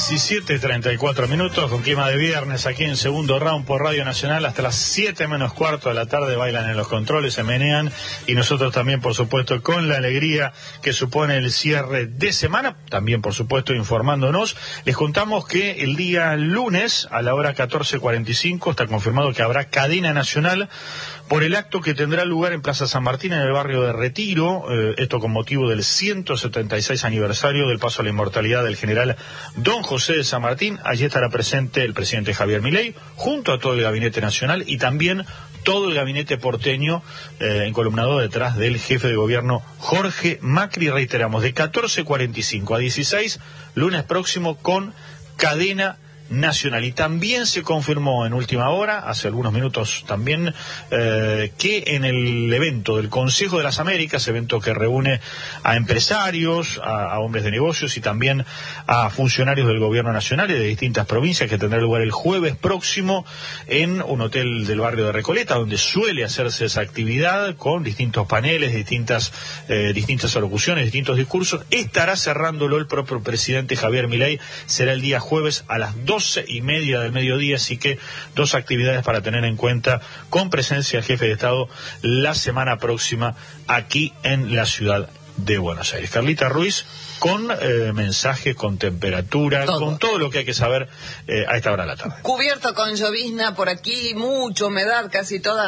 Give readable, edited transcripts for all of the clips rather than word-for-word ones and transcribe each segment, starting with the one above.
17:34 con clima de viernes aquí en Segundo Round por Radio Nacional. Hasta las 7 menos cuarto de la tarde bailan en los controles, se menean, y nosotros también, por supuesto, con la alegría que supone el cierre de semana, también, por supuesto, informándonos. Les contamos que el día lunes a la hora 14:45 está confirmado que habrá cadena nacional por el acto que tendrá lugar en Plaza San Martín, en el barrio de Retiro, esto con motivo del 176 aniversario del paso a la inmortalidad del general Don José de San Martín. Allí estará presente el presidente Javier Milei, junto a todo el gabinete nacional y también todo el gabinete porteño, encolumnado detrás del jefe de gobierno Jorge Macri. Reiteramos, de 14:45 a 16, lunes próximo, con cadena nacional. Y también se confirmó en última hora, hace algunos minutos también, que en el evento del Consejo de las Américas, evento que reúne a empresarios, a hombres de negocios y también a funcionarios del gobierno nacional y de distintas provincias, que tendrá lugar el jueves próximo en un hotel del barrio de Recoleta, donde suele hacerse esa actividad con distintos paneles, distintas alocuciones, distintos discursos, estará cerrándolo el propio presidente Javier Milei. Será el día jueves a las 12:30 del mediodía, así que dos actividades para tener en cuenta, con presencia del jefe de Estado la semana próxima aquí en la ciudad de Buenos Aires. Carlita Ruiz, con mensajes, con temperatura, con todo lo que hay que saber a esta hora de la tarde. Cubierto con llovizna por aquí, mucha humedad, casi toda,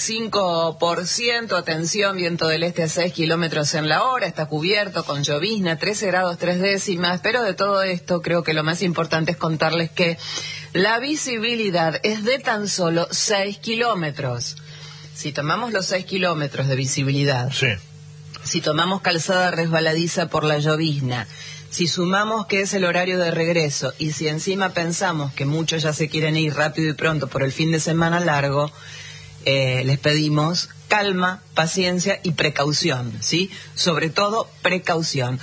95%. Atención, viento del este a 6 kilómetros en la hora. Está cubierto con llovizna, 13 grados 3 décimas. Pero de todo esto, creo que lo más importante es contarles que la visibilidad es de tan solo 6 kilómetros. Si tomamos los 6 kilómetros de visibilidad, sí, si tomamos calzada resbaladiza por la llovizna, si sumamos que es el horario de regreso y si encima pensamos que muchos ya se quieren ir rápido y pronto por el fin de semana largo, les pedimos calma, paciencia y precaución, ¿sí? Sobre todo precaución.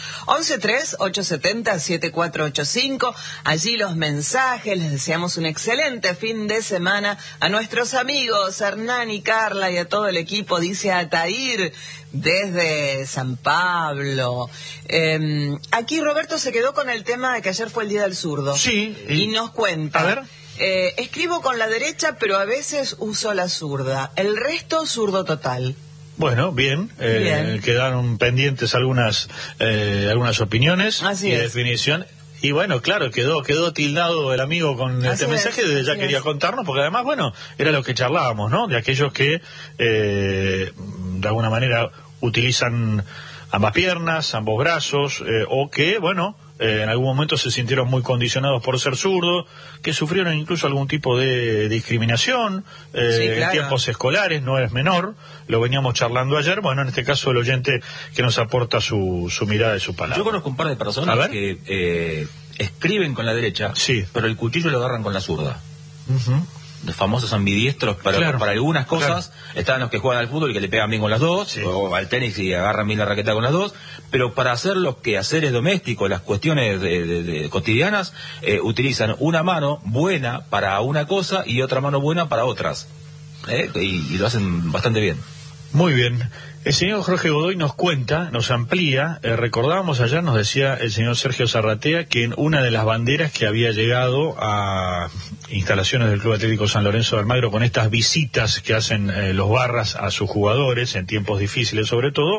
11-3-870-7485, allí los mensajes. Les deseamos un excelente fin de semana a nuestros amigos Hernán y Carla y a todo el equipo, dice Atair desde San Pablo. Aquí Roberto se quedó con el tema de que ayer fue el Día del Zurdo. Sí. Y nos cuenta. A ver. Escribo con la derecha, pero a veces uso la zurda. El resto, zurdo total. Bueno, bien. Quedaron pendientes algunas opiniones y definición. Y bueno, claro, quedó tildado el amigo con este mensaje, desde ya quería contarnos, porque además, bueno, era lo que charlábamos, ¿no? De aquellos que, de alguna manera, utilizan ambas piernas, ambos brazos, o que, bueno, en algún momento se sintieron muy condicionados por ser zurdos, que sufrieron incluso algún tipo de discriminación en tiempos escolares, no es menor, lo veníamos charlando ayer. Bueno, en este caso el oyente que nos aporta su mirada y su palabra. Yo conozco un par de personas que escriben con la derecha, pero el cuchillo lo agarran con la zurda. Los famosos ambidiestros para algunas cosas. Están los que juegan al fútbol y que le pegan bien con las dos, o al tenis y agarran bien la raqueta con las dos, pero para hacer los quehaceres domésticos, las cuestiones cotidianas, utilizan una mano buena para una cosa y otra mano buena para otras, y lo hacen bastante bien. Muy bien. El señor Jorge Godoy nos cuenta, nos amplía, recordábamos ayer, nos decía el señor Sergio Zarratea, que en una de las banderas que había llegado a instalaciones del Club Atlético San Lorenzo de Almagro, con estas visitas que hacen los barras a sus jugadores, en tiempos difíciles sobre todo,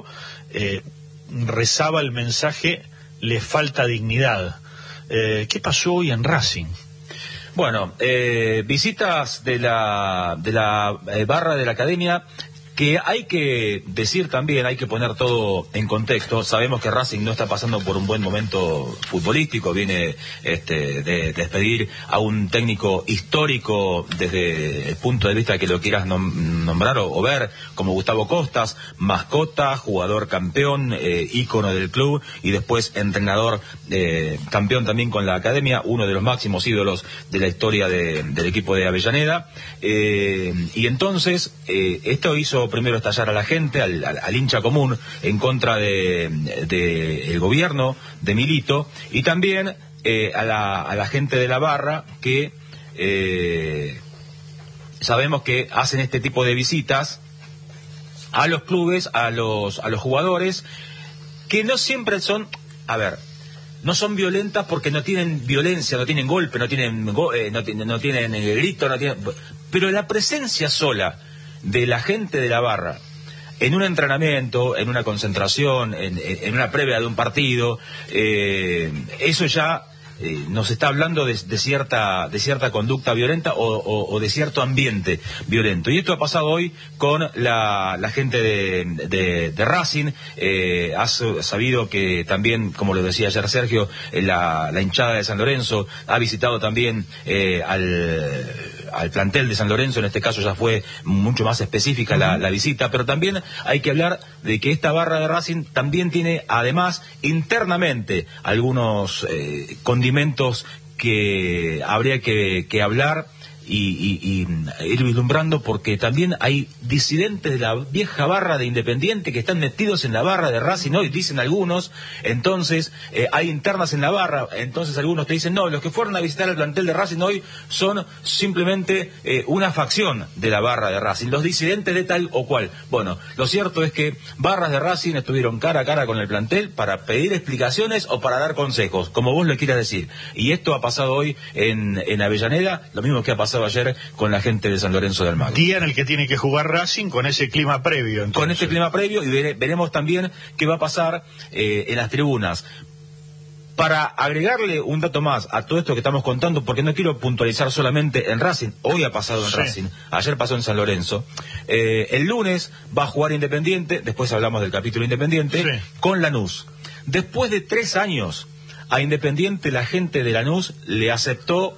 rezaba el mensaje: le falta dignidad. ¿Qué pasó hoy en Racing? Bueno, visitas de la barra de la academia, que hay que decir también, hay que poner todo en contexto. Sabemos que Racing no está pasando por un buen momento futbolístico, viene de despedir a un técnico histórico desde el punto de vista que lo quieras nombrar o ver, como Gustavo Costas, mascota, jugador campeón, ícono del club, y después entrenador campeón también con la academia, uno de los máximos ídolos de la historia del equipo de Avellaneda. Y entonces esto hizo primero estallar a la gente, al hincha común, en contra del gobierno de Milito, y también a la gente de la barra, que sabemos que hacen este tipo de visitas a los clubes, a los jugadores, que no siempre son... A ver, no son violentas porque no tienen violencia, no tienen golpe, no tienen grito, pero la presencia sola de la gente de la barra en un entrenamiento, en una concentración, en una previa de un partido, eso ya nos está hablando de cierta conducta violenta o de cierto ambiente violento. Y esto ha pasado hoy con la gente de Racing. Has sabido que también, como lo decía ayer Sergio, la hinchada de San Lorenzo ha visitado también al plantel de San Lorenzo. En este caso ya fue mucho más específica la visita, pero también hay que hablar de que esta barra de Racing también tiene además internamente algunos condimentos que habría que hablar y ir vislumbrando, porque también hay disidentes de la vieja barra de Independiente que están metidos en la barra de Racing hoy, dicen algunos. Entonces hay internas en la barra, entonces algunos te dicen no, los que fueron a visitar el plantel de Racing hoy son simplemente una facción de la barra de Racing, los disidentes de tal o cual. Bueno, lo cierto es que barras de Racing estuvieron cara a cara con el plantel para pedir explicaciones o para dar consejos, como vos le quieras decir, y esto ha pasado hoy en Avellaneda, lo mismo que ha pasado ayer con la gente de San Lorenzo de Almagro. Día en el que tiene que jugar Racing con ese clima previo. Entonces. Con ese clima previo, y veremos también qué va a pasar en las tribunas. Para agregarle un dato más a todo esto que estamos contando, porque no quiero puntualizar solamente en Racing, hoy ha pasado en Racing, ayer pasó en San Lorenzo, el lunes va a jugar Independiente, después hablamos del capítulo Independiente, con Lanús. Después de 3 años, a Independiente la gente de Lanús le aceptó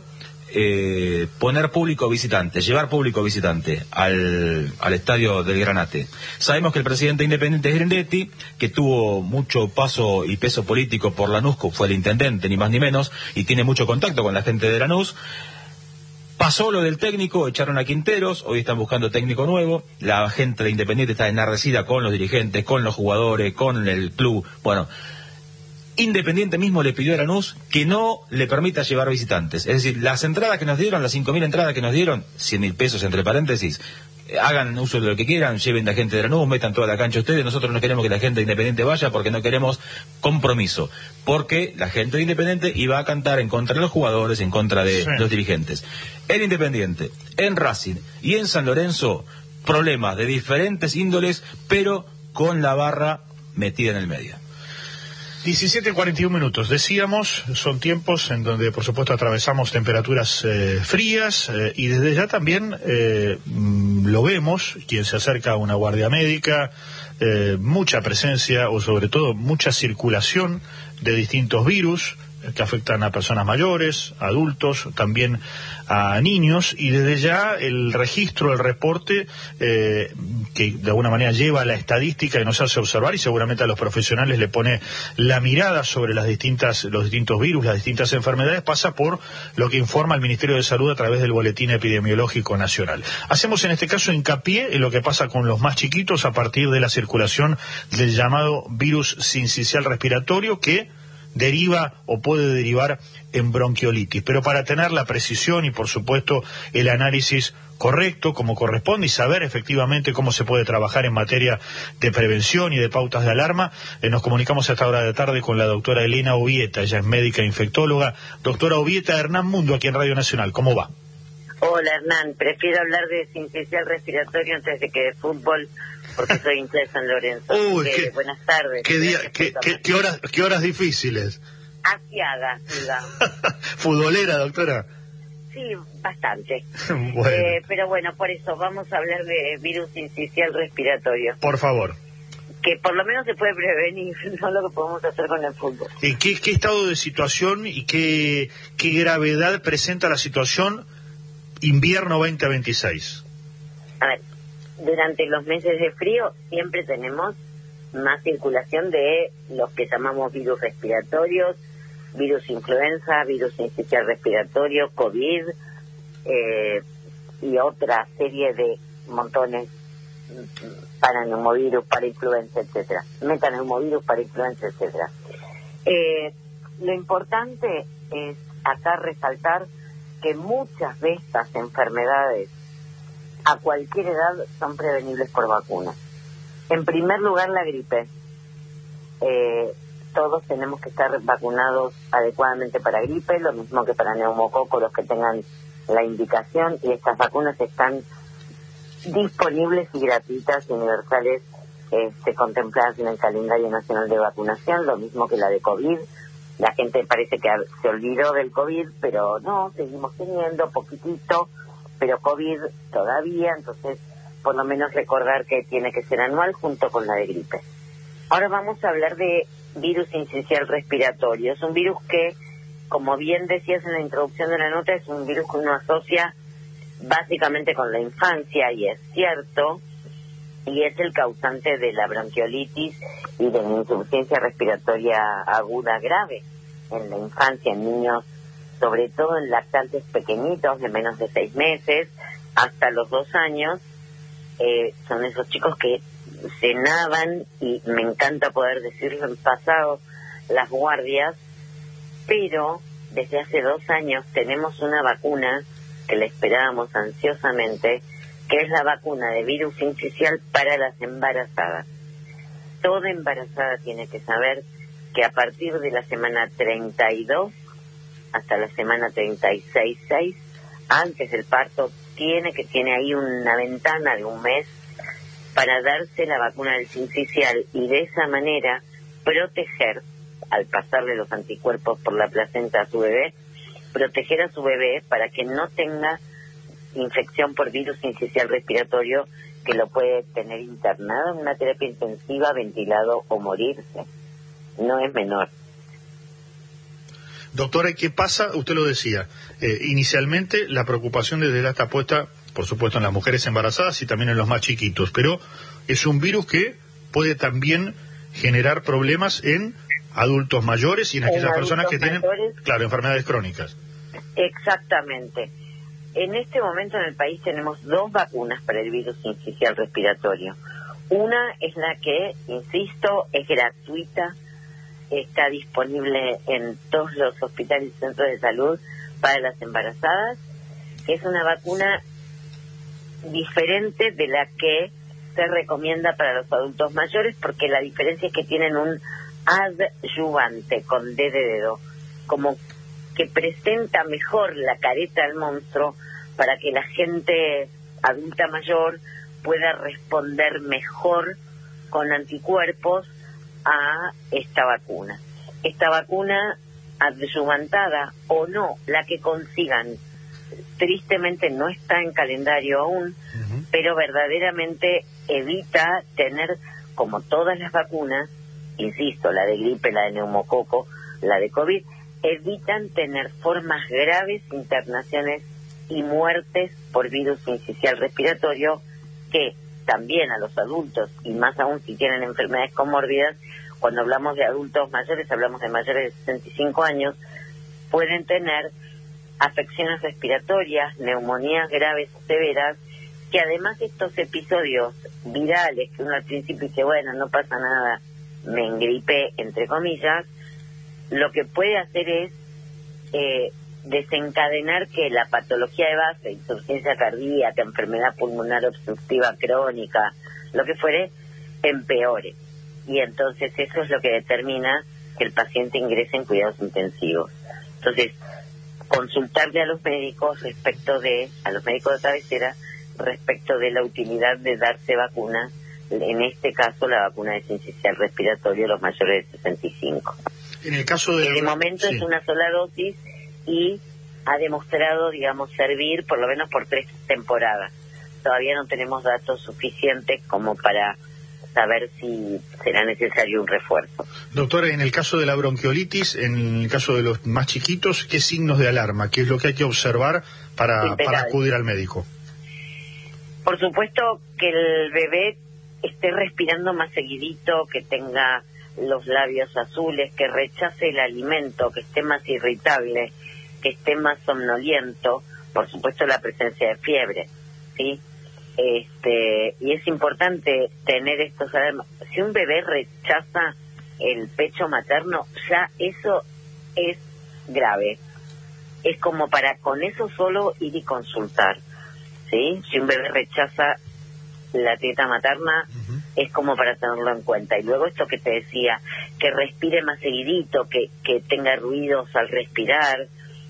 poner público visitante, llevar público visitante al estadio del Granate. Sabemos que el presidente independiente es Grindetti, que tuvo mucho paso y peso político por Lanús, fue el intendente, ni más ni menos, y tiene mucho contacto con la gente de Lanús. Pasó lo del técnico, echaron a Quinteros, hoy están buscando técnico nuevo, la gente de Independiente está enardecida con los dirigentes, con los jugadores, con el club. Bueno, Independiente mismo le pidió a Lanús que no le permita llevar visitantes. Es decir, las entradas que nos dieron, las 5.000 entradas que nos dieron, 100.000 pesos entre paréntesis, hagan uso de lo que quieran, lleven la gente de Lanús, metan toda la cancha ustedes, nosotros no queremos que la gente de Independiente vaya porque no queremos compromiso. Porque la gente de Independiente iba a cantar en contra de los jugadores, en contra de los dirigentes. En Independiente, en Racing y en San Lorenzo, problemas de diferentes índoles, pero con la barra metida en el medio. 17:41. Decíamos, son tiempos en donde por supuesto atravesamos temperaturas frías y desde ya también lo vemos, quien se acerca a una guardia médica, mucha presencia o sobre todo mucha circulación de distintos virus que afectan a personas mayores, adultos, también a niños, y desde ya el registro, el reporte que de alguna manera lleva la estadística y nos hace observar, y seguramente a los profesionales le pone la mirada sobre los distintos virus, las distintas enfermedades, pasa por lo que informa el Ministerio de Salud a través del Boletín Epidemiológico Nacional. Hacemos en este caso hincapié en lo que pasa con los más chiquitos a partir de la circulación del llamado virus sincicial respiratorio, que deriva o puede derivar en bronquiolitis, pero para tener la precisión y por supuesto el análisis correcto como corresponde y saber efectivamente cómo se puede trabajar en materia de prevención y de pautas de alarma, nos comunicamos a esta hora de tarde con la doctora Elena Obieta, ella es médica infectóloga. Doctora Obieta, Hernán Mundo aquí en Radio Nacional, ¿cómo va? Hola Hernán, prefiero hablar de sincicial respiratorio antes de que de fútbol, porque soy hincha de San Lorenzo. Uy, buenas tardes. ¿Qué horas difíciles? Asiaga, digamos. ¿Futbolera, doctora? Sí, bastante. Bueno. Pero bueno, por eso vamos a hablar de virus sincicial respiratorio. Por favor. Que por lo menos se puede prevenir, no lo que podemos hacer con el fútbol. ¿Qué estado de situación y qué gravedad presenta la situación invierno 2026? A ver, durante los meses de frío siempre tenemos más circulación de los que llamamos virus respiratorios, virus influenza, virus sincicial respiratorio, COVID y otra serie de montones, paraneumovirus, parainfluenza, etcétera, metaneumovirus, parainfluenza, etcétera. Lo importante es acá resaltar que muchas de estas enfermedades a cualquier edad son prevenibles por vacuna. En primer lugar, la gripe. todos tenemos que estar vacunados adecuadamente para gripe, lo mismo que para neumococo, los que tengan la indicación, y estas vacunas están disponibles y gratuitas y universales, contempladas en el calendario nacional de vacunación, lo mismo que la de COVID. La gente parece que se olvidó del COVID, pero no, seguimos teniendo poquitito, pero COVID todavía, entonces por lo menos recordar que tiene que ser anual junto con la de gripe. Ahora vamos a hablar de virus sincicial respiratorio. Es un virus que, como bien decías en la introducción de la nota, es un virus que uno asocia básicamente con la infancia, y es cierto, y es el causante de la bronquiolitis y de la insuficiencia respiratoria aguda grave en la infancia, en niños, sobre todo en lactantes pequeñitos de menos de 6 meses hasta los 2 años. Son esos chicos que cenaban, y me encanta poder decirlo, en pasado las guardias, pero desde hace 2 años tenemos una vacuna que la esperábamos ansiosamente, que es la vacuna de virus sincicial para las embarazadas. Toda embarazada tiene que saber que a partir de la semana 32 hasta la semana 36, antes del parto, tiene ahí una ventana de 1 mes para darse la vacuna del sincicial, y de esa manera proteger, al pasarle los anticuerpos por la placenta a su bebé, proteger a su bebé para que no tenga infección por virus sincicial respiratorio, que lo puede tener internado en una terapia intensiva, ventilado o morirse. No es menor. Doctora, ¿qué pasa? Usted lo decía, inicialmente la preocupación desde la está puesta, por supuesto, en las mujeres embarazadas y también en los más chiquitos, pero es un virus que puede también generar problemas en adultos mayores y en aquellas personas que tienen, claro, enfermedades crónicas. Exactamente. En este momento en el país tenemos 2 vacunas para el virus sincicial respiratorio. Una es la que, insisto, es gratuita, está disponible en todos los hospitales y centros de salud para las embarazadas, que es una vacuna diferente de la que se recomienda para los adultos mayores, porque la diferencia es que tienen un adyuvante con D de dedo, como que presenta mejor la careta del monstruo para que la gente adulta mayor pueda responder mejor con anticuerpos a esta vacuna. Esta vacuna adyuvantada o no, la que consigan, tristemente no está en calendario aún, pero verdaderamente evita tener, como todas las vacunas, insisto, la de gripe, la de neumococo, la de COVID, evitan tener formas graves, internaciones y muertes por virus sincicial respiratorio, que también a los adultos, y más aún si tienen enfermedades comórbidas, cuando hablamos de adultos mayores, hablamos de mayores de 65 años, pueden tener afecciones respiratorias, neumonías graves o severas, que además estos episodios virales, que uno al principio dice, bueno, no pasa nada, me engripé, entre comillas, lo que puede hacer es desencadenar que la patología de base, insuficiencia cardíaca, enfermedad pulmonar obstructiva crónica, lo que fuere, empeore. Y entonces eso es lo que determina que el paciente ingrese en cuidados intensivos. Entonces, consultarle a los médicos a los médicos de cabecera, respecto de la utilidad de darse vacunas, en este caso la vacuna de sincicial respiratorio a los mayores de 65. En el caso de momento sí, es una sola dosis y ha demostrado, digamos, servir por lo menos por 3 temporadas. Todavía no tenemos datos suficientes como para saber si será necesario un refuerzo. Doctora, en el caso de la bronquiolitis, en el caso de los más chiquitos, ¿qué signos de alarma? ¿Qué es lo que hay que observar para acudir al médico? Por supuesto que el bebé esté respirando más seguidito, que tenga los labios azules, que rechace el alimento, que esté más irritable, que esté más somnoliento, por supuesto la presencia de fiebre, ¿sí? Y es importante tener estos alarmas. Si un bebé rechaza el pecho materno, ya eso es grave. Es como para con eso solo ir y consultar, ¿sí? Si un bebé rechaza la teta materna, es como para tenerlo en cuenta. Y luego esto que te decía, que respire más seguidito, que tenga ruidos al respirar,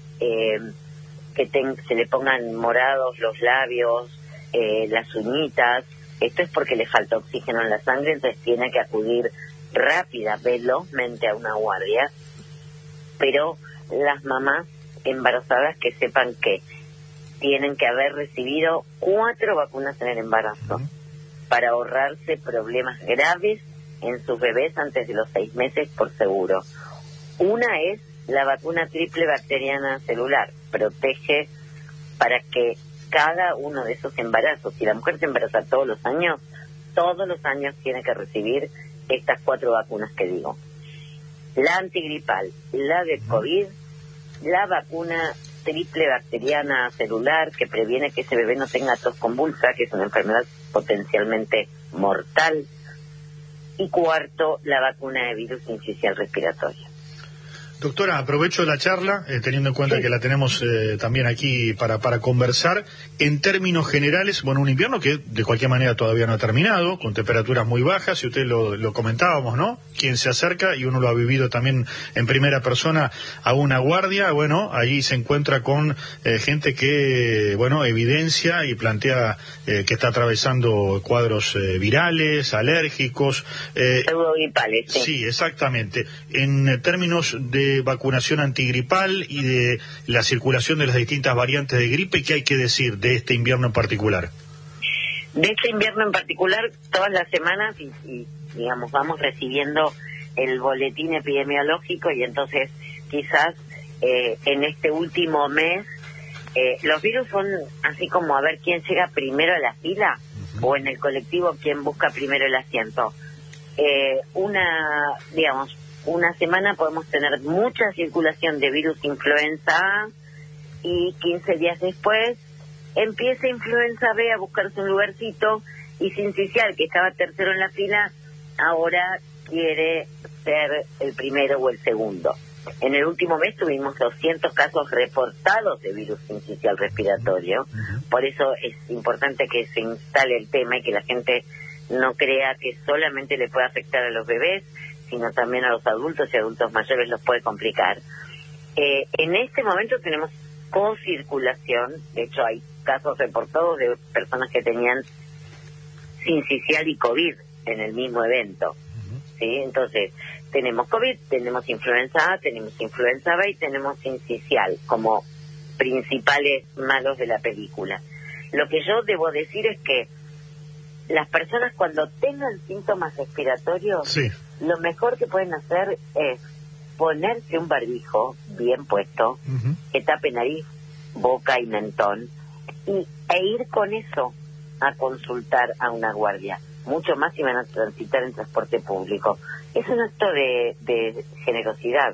se le pongan morados los labios, las uñitas. Esto es porque le falta oxígeno en la sangre, entonces tiene que acudir rápida, velozmente a una guardia. Pero las mamás embarazadas que sepan que tienen que haber recibido 4 vacunas en el embarazo para ahorrarse problemas graves en sus bebés antes de los 6 meses por seguro. Una es la vacuna triple bacteriana celular, protege para que cada uno de esos embarazos, si la mujer se embaraza todos los años tiene que recibir estas 4 vacunas que digo. La antigripal, la de COVID, la vacuna triple bacteriana celular que previene que ese bebé no tenga tos convulsa, que es una enfermedad potencialmente mortal, y 4, la vacuna de virus sincicial respiratorio. Doctora, aprovecho la charla, teniendo en cuenta que la tenemos también aquí para conversar. En términos generales, bueno, un invierno que de cualquier manera todavía no ha terminado, con temperaturas muy bajas, y usted lo comentábamos, ¿no? Quien se acerca, y uno lo ha vivido también en primera persona, a una guardia, bueno, ahí se encuentra con gente que, bueno, evidencia y plantea que está atravesando cuadros virales, alérgicos. Pseudogripales, sí. Sí, exactamente. En términos de vacunación antigripal y de la circulación de las distintas variantes de gripe, ¿qué hay que decir de este invierno en particular? De este invierno en particular, todas las semanas, y digamos, vamos recibiendo el boletín epidemiológico, y entonces quizás en este último mes los virus son así como a ver quién llega primero a la fila, o en el colectivo quién busca primero el asiento. Una semana podemos tener mucha circulación de virus influenza A, y 15 días después empieza influenza B a buscarse un lugarcito, y sincicial, que estaba tercero en la fila, ahora quiere ser el primero o el segundo. En el último mes tuvimos 200 casos reportados de virus sincicial respiratorio. Por eso es importante que se instale el tema y que la gente no crea que solamente le puede afectar a los bebés, sino también a los adultos, y adultos mayores los puede complicar. En este momento tenemos co-circulación, de hecho hay casos reportados de personas que tenían sincicial y COVID en el mismo evento. ¿Sí? Entonces, tenemos COVID, tenemos influenza A, tenemos influenza B y tenemos sincicial como principales malos de la película. Lo que yo debo decir es que las personas cuando tengan síntomas respiratorios, sí, lo mejor que pueden hacer es ponerse un barbijo bien puesto, que tape nariz, boca y mentón, e ir con eso a consultar a una guardia. Mucho más si van a transitar en transporte público. Es un acto de generosidad,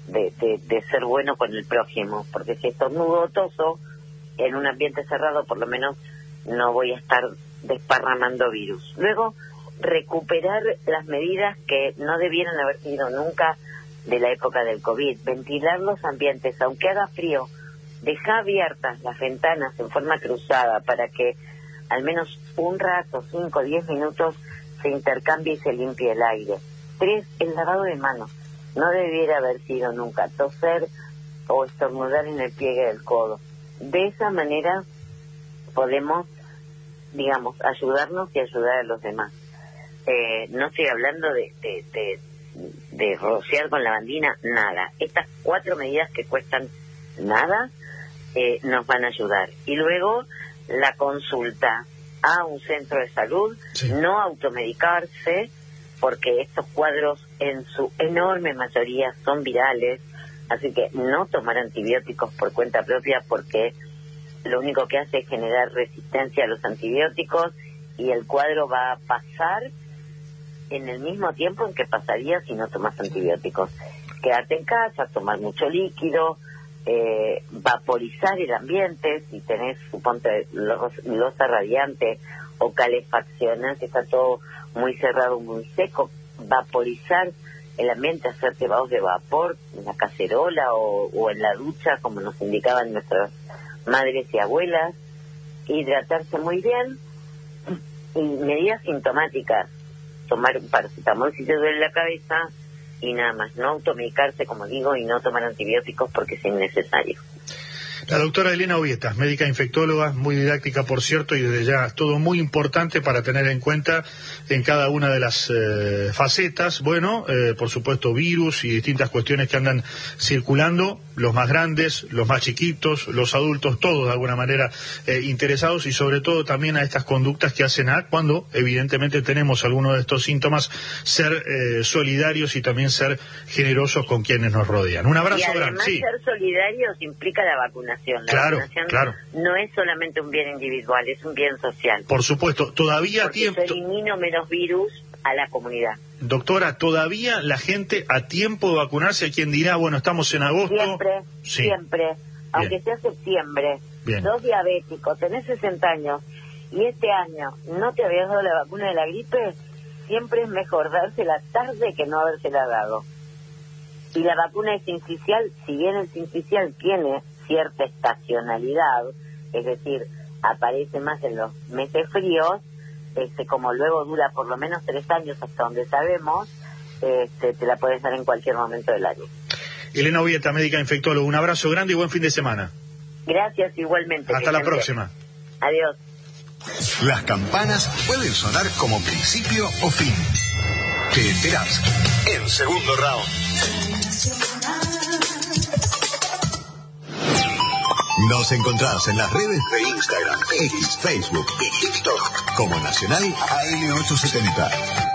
de ser bueno con el prójimo, porque si estornudo o toso en un ambiente cerrado, por lo menos no voy a estar desparramando virus. Luego, recuperar las medidas que no debieron haber sido nunca de la época del COVID. Ventilar los ambientes, aunque haga frío, deja abiertas las ventanas en forma cruzada para que al menos un rato, 5 o 10 minutos, se intercambie y se limpie el aire. 3, el lavado de manos. No debiera haber sido nunca toser o estornudar en el pliegue del codo. De esa manera podemos, digamos, ayudarnos y ayudar a los demás. No estoy hablando de rociar con lavandina, nada. Estas 4 medidas que cuestan nada nos van a ayudar. Y luego la consulta a un centro de salud, sí, no automedicarse, porque estos cuadros en su enorme mayoría son virales, así que no tomar antibióticos por cuenta propia, porque lo único que hace es generar resistencia a los antibióticos, y el cuadro va a pasar en el mismo tiempo en que pasaría si no tomas antibióticos. Quedarte en casa, tomar mucho líquido, vaporizar el ambiente, si tenés, suponte, losa radiante o calefaccionante, está todo muy cerrado, muy seco, vaporizar el ambiente, hacerte vados de vapor en la cacerola o en la ducha, como nos indicaban nuestras madres y abuelas, hidratarse muy bien, y medidas sintomáticas, tomar un paracetamol si te duele la cabeza y nada más, no automedicarse, como digo, y no tomar antibióticos porque es innecesario. La doctora Elena Obieta, médica infectóloga, muy didáctica por cierto, y desde ya todo muy importante para tener en cuenta en cada una de las facetas. Bueno, por supuesto virus y distintas cuestiones que andan circulando, los más grandes, los más chiquitos, los adultos, todos de alguna manera interesados, y sobre todo también a estas conductas que hacen cuando evidentemente tenemos algunos de estos síntomas, ser solidarios y también ser generosos con quienes nos rodean. Un abrazo grande. Sí. Ser solidarios implica la vacunación. La vacunación no es solamente un bien individual, es un bien social. Por supuesto, todavía a tiempo. Elimino menos virus a la comunidad. Doctora, todavía la gente a tiempo de vacunarse, a quien dirá, bueno, estamos en agosto. Siempre, aunque sea septiembre. Sos diabético, tenés 60 años y este año no te habías dado la vacuna de la gripe, siempre es mejor dársela tarde que no habérsela dado. Y la vacuna es sincicial, si bien el sincicial tiene cierta estacionalidad, es decir, aparece más en los meses fríos, como luego dura por lo menos 3 años hasta donde sabemos, te la puedes dar en cualquier momento del año. Elena Obieta, médica infectóloga, un abrazo grande y buen fin de semana. Gracias, igualmente. Hasta la próxima. Adiós. Las campanas pueden sonar como principio o fin. Te enterás en Segundo Round. Nos encontrás en las redes de Instagram, X, Facebook y TikTok como Nacional AM870.